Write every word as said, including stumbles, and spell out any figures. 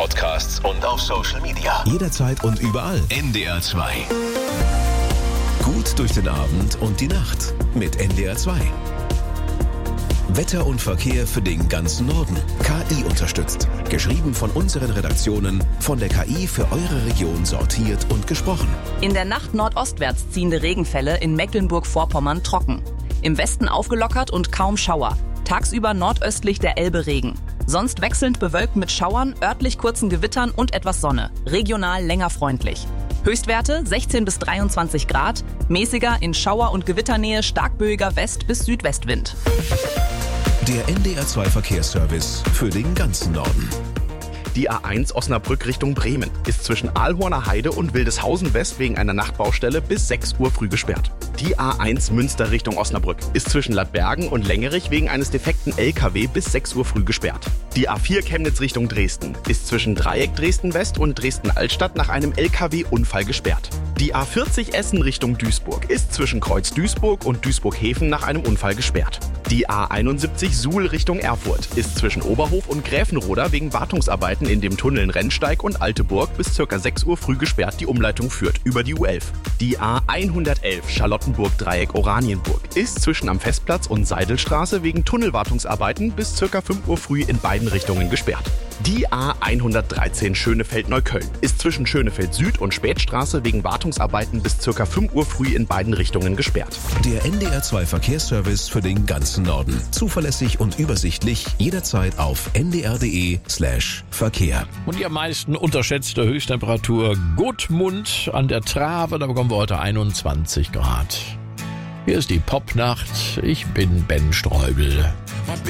Podcasts und auf Social Media. Jederzeit und überall. N D R zwei. Gut durch den Abend und die Nacht mit N D R zwei. Wetter und Verkehr für den ganzen Norden. K I unterstützt. Geschrieben von unseren Redaktionen, von der K I für eure Region sortiert und gesprochen. In der Nacht nordostwärts ziehende Regenfälle in Mecklenburg-Vorpommern trocken. Im Westen aufgelockert und kaum Schauer. Tagsüber nordöstlich der Elbe Regen. Sonst wechselnd bewölkt mit Schauern, örtlich kurzen Gewittern und etwas Sonne. Regional länger freundlich. Höchstwerte sechzehn bis dreiundzwanzig Grad. Mäßiger in Schauer- und Gewitternähe starkböiger West- bis Südwestwind. Der N D R zwei Verkehrsservice für den ganzen Norden. Die A eins Osnabrück Richtung Bremen ist zwischen Aalhorner Heide und Wildeshausen West wegen einer Nachtbaustelle bis sechs Uhr früh gesperrt. Die A eins Münster Richtung Osnabrück ist zwischen Ladbergen und Längerich wegen eines defekten L K W bis sechs Uhr früh gesperrt. Die A vier Chemnitz Richtung Dresden ist zwischen Dreieck Dresden West und Dresden Altstadt nach einem L K W-Unfall gesperrt. Die A vierzig Essen Richtung Duisburg ist zwischen Kreuz Duisburg und Duisburg-Häfen nach einem Unfall gesperrt. Die A einundsiebzig Suhl Richtung Erfurt ist zwischen Oberhof und Gräfenroda wegen Wartungsarbeiten in dem Tunnel Rennsteig und Alteburg bis ca. sechs Uhr früh gesperrt. Die Umleitung führt über die U elf. Die A hundertelf Charlottenburg-Dreieck Oranienburg ist zwischen am Festplatz und Seidelstraße wegen Tunnelwartungsarbeiten bis ca. fünf Uhr früh in beiden Richtungen gesperrt. Die A hundertdreizehn Schönefeld-Neukölln ist zwischen Schönefeld Süd und Spätstraße wegen Wartungsarbeiten bis ca. fünf Uhr früh in beiden Richtungen gesperrt. Der N D R zwei Verkehrsservice für den ganzen Norden. Zuverlässig und übersichtlich, jederzeit auf n d r punkt d e slash Verkehr. Und die am meisten unterschätzte Höchsttemperatur Gutmund an der Trave, da bekommen wir heute einundzwanzig Grad. Hier ist die Popnacht, ich bin Ben Streubel.